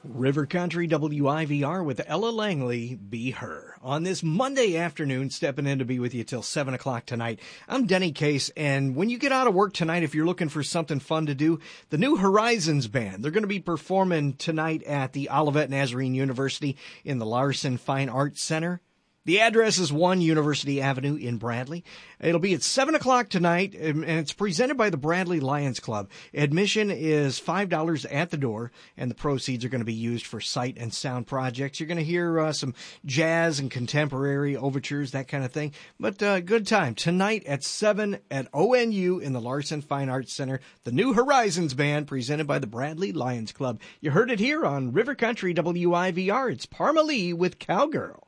River Country WIVR with Ella Langley, Be Her. On this Monday afternoon, stepping in to be with you till 7 o'clock tonight. I'm Denny Case, and when you get out of work tonight, if you're looking for something fun to do, the New Horizons Band, they're going to be performing tonight at the Olivet Nazarene University in the Larson Fine Arts Center. The address is 1 University Avenue in Bradley. It'll be at 7 o'clock tonight, and it's presented by the Bradley Lions Club. Admission is $5 at the door, and the proceeds are going to be used for sight and sound projects. You're going to hear some jazz and contemporary overtures, that kind of thing. But good time. Tonight at 7 at ONU in the Larson Fine Arts Center, the New Horizons Band, presented by the Bradley Lions Club. You heard it here on River Country WIVR. It's Parma Lee with Cowgirl.